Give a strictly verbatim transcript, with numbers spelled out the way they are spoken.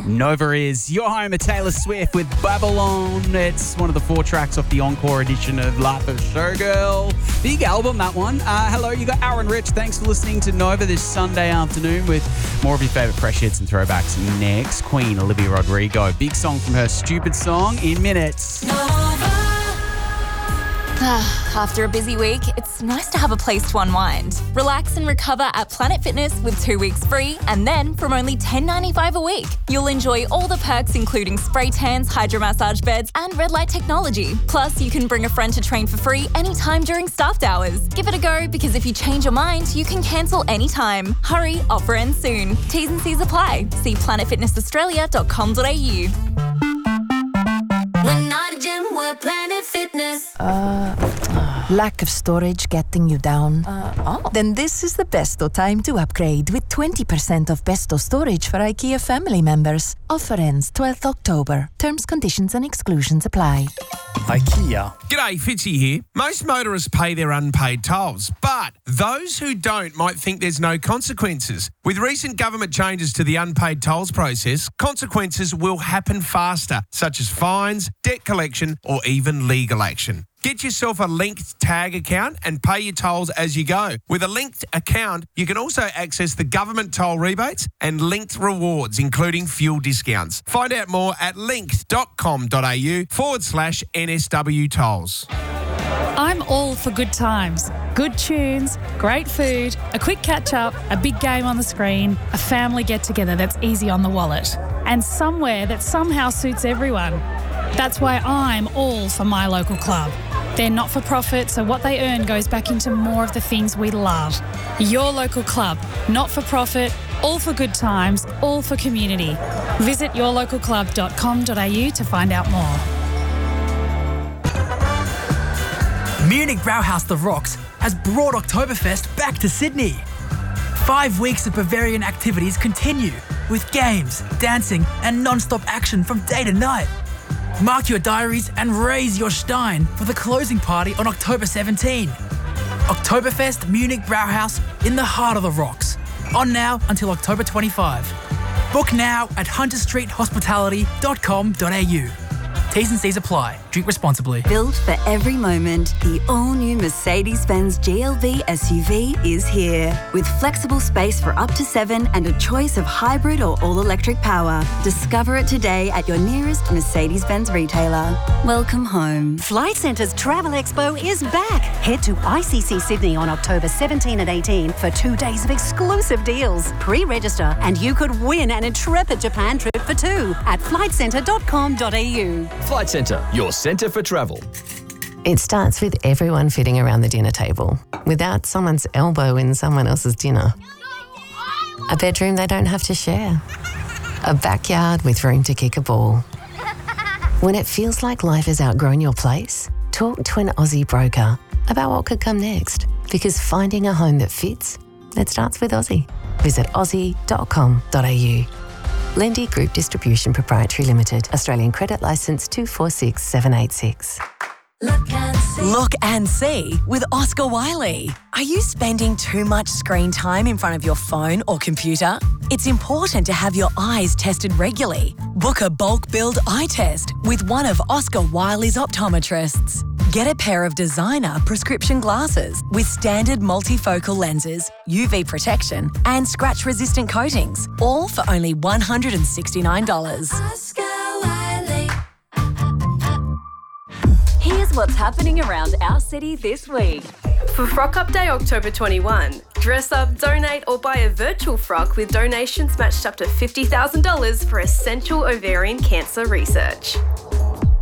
Nova is your home of Taylor Swift with Babylon. It's one of the four tracks off the encore edition of Life of Showgirl. Big album, that one. Uh, hello, you got Aaron Rich. Thanks for listening to Nova this Sunday afternoon with more of your favourite fresh hits and throwbacks next. Queen Olivia Rodrigo. Big song from her Stupid Song in minutes. After a busy week, it's nice to have a place to unwind. Relax and recover at Planet Fitness with two weeks free, and then from only ten dollars ninety-five a week, you'll enjoy all the perks including spray tans, hydromassage beds and red light technology. Plus, you can bring a friend to train for free anytime during staffed hours. Give it a go, because if you change your mind, you can cancel anytime. Hurry, offer ends soon. T's and C's apply. See planet fitness australia dot com dot a u. We're not a gym, we're Planet Fitness. Uh, uh, lack of storage getting you down? Uh, oh. Then this is the besto time to upgrade with twenty percent off besto storage for IKEA family members. Offer ends twelfth October. Terms, conditions and exclusions apply. IKEA. G'day, Fitzy here. Most motorists pay their unpaid tolls, but those who don't might think there's no consequences. With recent government changes to the unpaid tolls process, consequences will happen faster, such as fines, debt collection, or even legal action. Get yourself a linked tag account and pay your tolls as you go. With a linked account, you can also access the government toll rebates and linked rewards, including fuel discounts. Find out more at linked.com.au forward slash NSW tolls. I'm all for good times. Good tunes, great food, a quick catch-up, a big game on the screen, a family get-together that's easy on the wallet, and somewhere that somehow suits everyone. That's why I'm all for my local club. They're not-for-profit, so what they earn goes back into more of the things we love. Your local club, not-for-profit, all for good times, all for community. Visit your local club dot com dot a u to find out more. Munich Brauhaus The Rocks has brought Oktoberfest back to Sydney. Five weeks of Bavarian activities continue with games, dancing and non-stop action from day to night. Mark your diaries and raise your stein for the closing party on October seventeenth. Oktoberfest Munich Brauhaus in the heart of the rocks. On now until October twenty-fifth. Book now at hunter street hospitality dot com dot a u. T's and C's apply. Drink responsibly. Built for every moment, the all-new Mercedes-Benz G L V S U V is here. With flexible space for up to seven and a choice of hybrid or all-electric power. Discover it today at your nearest Mercedes-Benz retailer. Welcome home. Flight Centre's Travel Expo is back. Head to I C C Sydney on October seventeenth and eighteenth for two days of exclusive deals. Pre-register and you could win an intrepid Japan trip for two at flight centre dot com dot a u. Flight Centre, your centre for travel. It starts with everyone fitting around the dinner table without someone's elbow in someone else's dinner. A bedroom they don't have to share. A backyard with room to kick a ball. When it feels like life has outgrown your place, talk to an Aussie broker about what could come next, because finding a home that fits, it starts with Aussie. Visit aussie dot com dot a u. Lendy Group Distribution Proprietary Limited. Australian Credit Licence two four six seven eight six. Look and see. Look and see with Oscar Wiley. Are you spending too much screen time in front of your phone or computer? It's important to have your eyes tested regularly. Book a bulk billed eye test with one of Oscar Wiley's optometrists. Get a pair of designer prescription glasses with standard multifocal lenses, U V protection and scratch-resistant coatings, all for only one hundred sixty-nine dollars. Oscar Wiley. Here's what's happening around our city this week. For Frock Up Day October twenty-first, dress up, donate or buy a virtual frock with donations matched up to fifty thousand dollars for essential ovarian cancer research.